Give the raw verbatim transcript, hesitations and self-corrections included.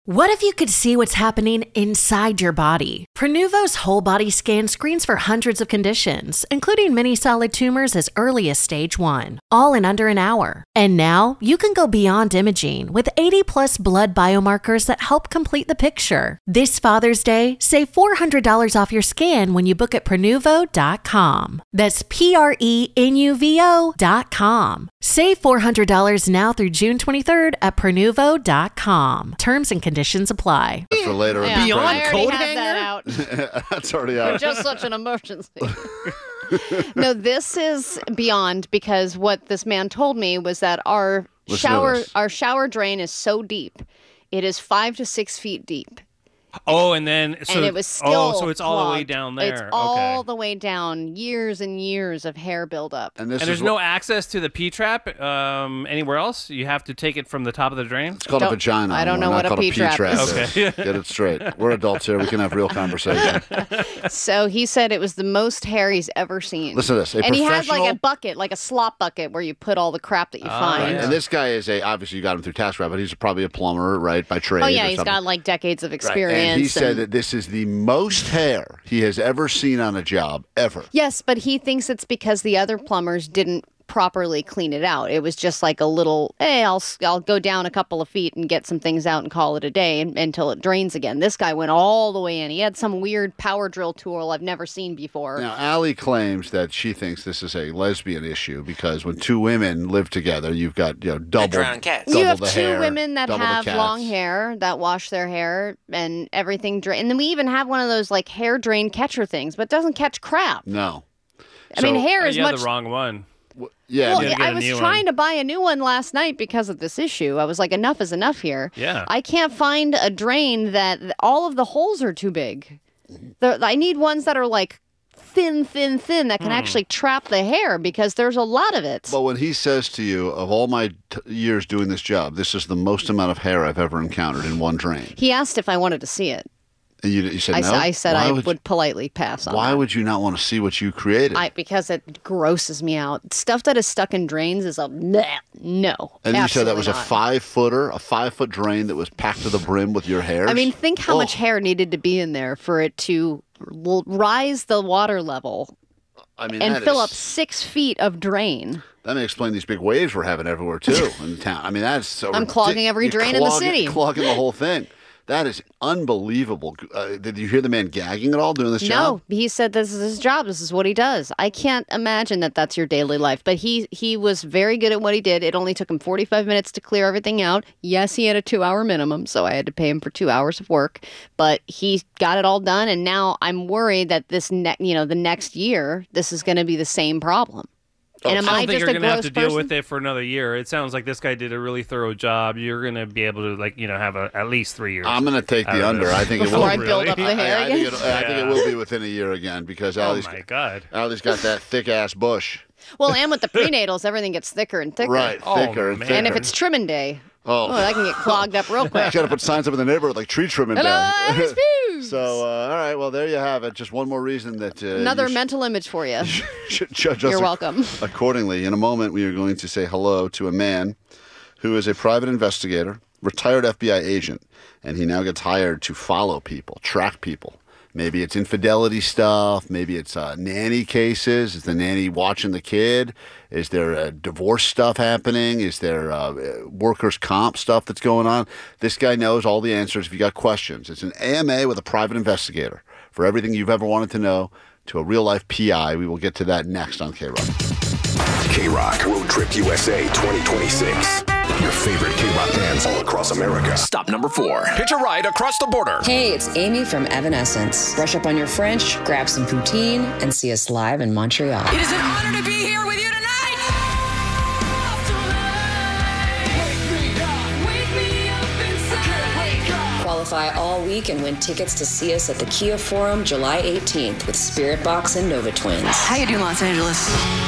What if you could see what's happening inside your body? Prenuvo's whole body scan screens for hundreds of conditions, including many solid tumors as early as stage one, all in under an hour. And now you can go beyond imaging with eighty plus blood biomarkers that help complete the picture. This Father's Day, save four hundred dollars off your scan when you book at Prenuvo dot com. That's P R E N U V O dot com. Save four hundred dollars now through June twenty-third at Prenuvo dot com. Terms and conditions apply. That's for later. Yeah, Beyond I already coat have hanger? that out. That's already For out. just such an emergency. No, this is beyond, because what this man told me was that our Listen to shower this. our shower drain is so deep. It is five to six feet deep. Oh, and then so and it was still oh, so it's all the way clogged. down there. It's all okay. the way down. Years and years of hair buildup. And this And there's is no what- access to the P trap um, anywhere else. You have to take it from the top of the drain. It's called a Don't- vagina. I don't We're know not what a called P-trap is. Okay. Get it straight. We're adults here. We can have real conversation. So he said it was the most hair he's ever seen. Listen to this. A and he has like a professional- bucket, like a slop bucket, where you put all the crap that you Ah, find. yeah. And this guy is a, obviously you got him through TaskRabbit, but he's probably a plumber, right, by trade. Oh yeah, or he's something. got like decades of Right. experience. And he said and- that this is the most hair he has ever seen on a job, ever. Yes, but he thinks it's because the other plumbers didn't properly clean it out. It was just like a little, hey, I'll I'll go down a couple of feet and get some things out and call it a day and, until it drains again. This guy went all the way in. He had some weird power drill tool I've never seen before. Now, Allie claims that she thinks this is a lesbian issue because when two women live together, you've got you know double, drown cats. double you have the two hair, women that double the have cats. long hair that wash their hair and everything drain. And then we even have one of those like hair drain catcher things, but it doesn't catch crap. No. I mean, So- hair Oh, is you had much. the wrong one. Yeah, Well, You gotta get I a was new trying one. to buy a new one last night because of this issue. I was like, enough is enough here. Yeah. I can't find a drain that all of the holes are too big. The, I need ones that are like thin, thin, thin that can actually trap the hair because there's a lot of it. But when he says to you, of all my t- years doing this job, this is the most amount of hair I've ever encountered in one drain. He asked if I wanted to see it. And you, you said I, no? s- I said Why I would, would, politely pass on Why that. would you not want to see what you created? I, because it grosses me out. Stuff that is stuck in drains is a bleh, no. and you said that was absolutely a not. five footer, a five foot drain that was packed to the brim with your hairs. I mean, think how Oh. much hair needed to be in there for it to l- rise the water level I mean, and that fill is- up six feet of drain. That may explain these big waves we're having everywhere too in town. I mean, that's so. I'm clogging ridic- every you're drain in the clogging- city. Clogging the whole thing. That is unbelievable. Uh, did you hear the man gagging at all doing this No, job? he said this is his job. This is what he does. I can't imagine that that's your daily life. But he he was very good at what he did. It only took him forty-five minutes to clear everything out. Yes, he had a two-hour minimum, so I had to pay him for two hours of work. But he got it all done, and now I'm worried that this ne- you know the next year this is going to be the same problem. And am I I, don't think just you're a gonna have gross to deal person? with it for another year. It sounds like this guy did a really thorough job. You're gonna be able to like you know have a, at least three years. I'm going to take out the of under. this. I think it Before will. I build up the I- hair I, I, think again? it, I think it will be within a year again because Oh Allie's, my god! Allie's got that thick ass bush. Well, and with the prenatals, everything gets thicker and thicker. Right, Oh, thicker and man. thicker. And if it's trimming day, oh, oh, that can get clogged up real quick. got to put signs up in the neighborhood like tree trimming Hello, day. Miss Booze. So, uh, all right, well, there you have it. Just one more reason that uh, Another you sh- mental image for you. should judge us You're ac- welcome. accordingly. In a moment, we are going to say hello to a man who is a private investigator, retired F B I agent, and he now gets hired to follow people, track people. Maybe it's infidelity stuff. Maybe it's uh, nanny cases. Is the nanny watching the kid? Is there uh, divorce stuff happening? Is there uh, workers' comp stuff that's going on? This guy knows all the answers if you got questions. It's an A M A with a private investigator for everything you've ever wanted to know to a real-life P I. We will get to that next on K-Rock. K-Rock Road Trip U S A twenty twenty-six. Your favorite K-Rock bands all across America. Stop number four. Hitch a ride across the border. Hey, it's Amy from Evanescence. Brush up on your French, grab some poutine, and see us live in Montreal. It is an honor to be here with you tonight. Qualify all week and win tickets to see us at the Kia Forum July eighteenth with Spirit Box and Nova Twins. How you doing, Los Angeles?